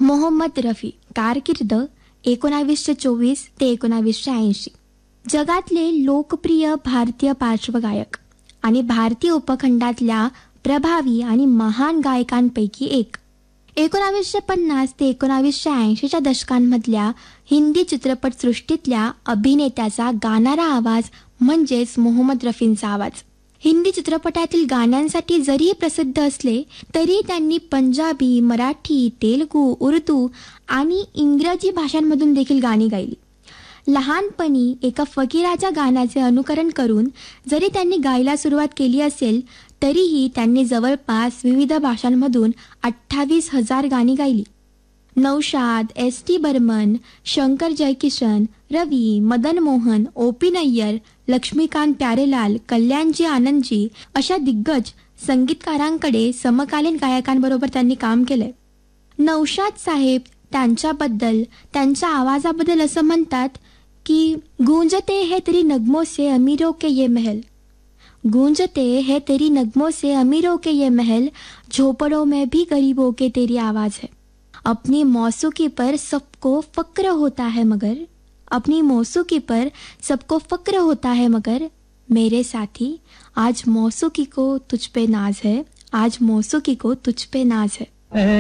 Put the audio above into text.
मोहम्मद रफी, कारकीर्द 1924 ते 1980. जगातले लोकप्रिय भारतीय पार्श्वगायक आणि भारतीय उपखंडातल्या प्रभावी आणि महान गायकांपैकी एक. 1950 ते 1980च्या दशकांमधल्या हिंदी चित्रपटसृष्टीतल्या अभिनेत्याचा गाणारा आवाज म्हणजेच मोहम्मद रफींचा आवाज. हिंदी चित्रपटातील गाण्यांसाठी जरी प्रसिद्ध असले तरी त्यांनी पंजाबी, मराठी, तेलुगू, उर्दू आणि इंग्रजी भाषांमधून देखील गाणी गायली. लहानपणी एका फकीराच्या गाण्याचे अनुकरण करून जरी त्यांनी गायला सुरुवात केली असेल तरीही त्यांनी जवळपास विविध भाषांमधून 28,000 गाणी गायली. नौशाद, S.T. बर्मन, शंकर जयकिशन, रवी, मदन मोहन, O.P. नय्यर, लक्ष्मीकांत प्यारेलाल, कल्याणजी आनंदजी अशा दिग्गज संगीतकारांकडे समकालीन गायकांबरोबर त्यांनी काम केलंय. नौशाद साहेब त्यांच्याबद्दल, त्यांच्या आवाजाबद्दल असं म्हणतात की गूंजते है तेरी नगमों से अमीरों के ये महल, गूंजते है तेरी नगमों से अमीरों के ये महल, झोपड़ों में भी गरीबों के तेरी आवाज है. अपनी मौसीकी पर सबको फक्र होता है मगर, अपनी मौसीकी पर सबको फक्र होता है मगर, मेरे साथी आज मौसीकी को तुझ पे नाज है, आज मौसीकी को तुझ पे नाज है.